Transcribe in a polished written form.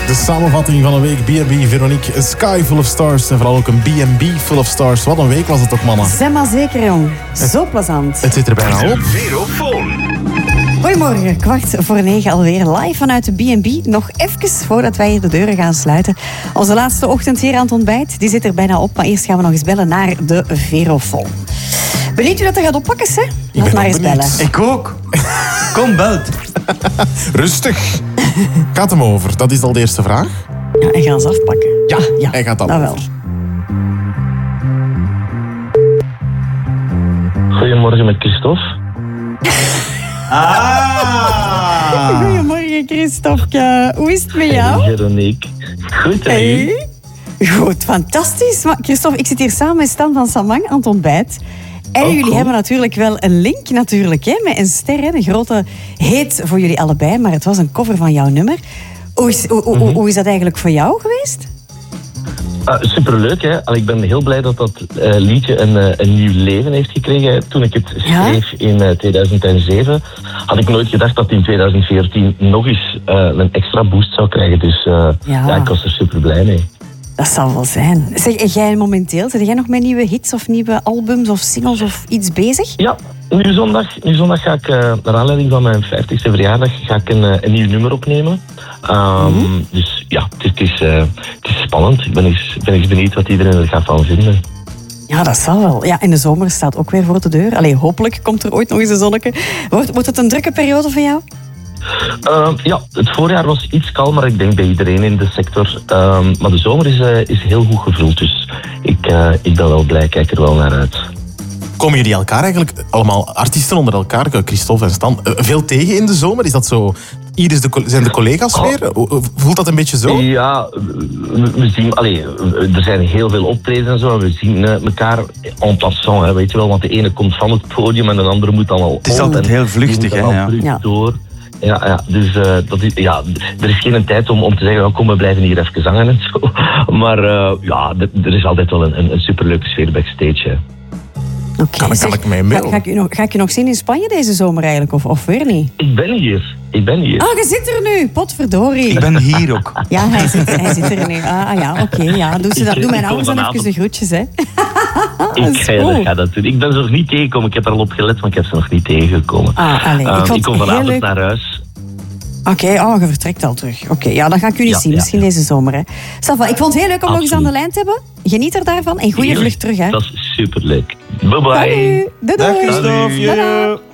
De samenvatting van een week B&B, Veronique, A Sky Full of Stars en vooral ook een B&B Full of Stars. Wat een week was het toch, mannen? Zeg maar zeker, jong. Zo plezant. Het zit er bijna op. Goedemorgen, 8:45 alweer live vanuit de B&B. Nog even voordat wij hier de deuren gaan sluiten. Onze laatste ochtend hier aan het ontbijt, die zit er bijna op. Maar eerst gaan we nog eens bellen naar de Verofoon. Benieuwd u dat er gaat oppakken, hè? Laat maar eens bellen. Ik ook. Kom, belt. Rustig. Gaat hem over? Dat is al de eerste vraag. Ja, en gaan ze afpakken. Ja, hij gaat dan dat over. wel. Goedemorgen met Christophe. Goedemorgen, Christophe. Hoe is het met jou? Veronique. Goed, en u? Hey. Goed, fantastisch. Maar Christophe, ik zit hier samen met Stan van Samang aan het ontbijt. En jullie cool. hebben natuurlijk wel een link natuurlijk, hè, met een ster, hè, een grote hit voor jullie allebei. Maar het was een cover van jouw nummer. Hoe is dat eigenlijk voor jou geweest? Superleuk, hè. Ik ben heel blij dat dat liedje een nieuw leven heeft gekregen. Toen ik het schreef in 2007, had ik nooit gedacht dat in 2014 nog eens een extra boost zou krijgen. Dus ik was er super blij mee. Dat zal wel zijn. Zeg, jij momenteel, zit jij nog met nieuwe hits of nieuwe albums of singles of iets bezig? Ja, nu zondag ga ik, naar aanleiding van mijn 50e verjaardag, ga ik een nieuw nummer opnemen. Dus ja, het is spannend. Ik ben eens benieuwd wat iedereen er gaat van vinden. Ja, dat zal wel. Ja, en de zomer staat ook weer voor de deur. Allee, hopelijk komt er ooit nog eens een zonnetje. Wordt het een drukke periode voor jou? Ja, het voorjaar was iets kalmer, ik denk bij iedereen in de sector. Maar de zomer is heel goed gevuld, dus ik ben wel blij, kijk er wel naar uit. Komen jullie elkaar eigenlijk, allemaal artiesten onder elkaar, Christophe en Stan, veel tegen in de zomer? Is dat zo? Hier zijn de collega's weer? Voelt dat een beetje zo? Ja, we zien, er zijn heel veel optredens en zo. We zien elkaar en passant, hè, weet je wel. Want de ene komt van het podium en de andere moet dan al. Het is altijd heel vluchtig, hè? Ja. Door. Ja, dus er is geen tijd om te zeggen, kom, we blijven hier even zangen en zo. Maar er is altijd wel een superleuke sfeer backstage. Hè. Okay, kan ik mee mailen? Ga ik je nog zien in Spanje deze zomer eigenlijk, of weer niet? Ik ben hier. Ah, je zit er nu, potverdorie. Ik ben hier ook. Ja, hij zit er nu. Oké. Ja. Doe mijn ouders dan even de groetjes, hè. Ik ga dat doen. Ik ben ze nog niet tegengekomen. Ik heb er al op gelet, maar ik heb ze nog niet tegengekomen. Ik kom vanavond naar huis. Oké, je vertrekt al terug. Oké, dan ga ik jullie zien, misschien deze zomer. Hè. Salva, ik vond het heel leuk om nog eens aan de lijn te hebben. Geniet er daarvan en goede vlucht terug. Hè. Dat is superleuk. Bye bye. Doei. Dag Christophe.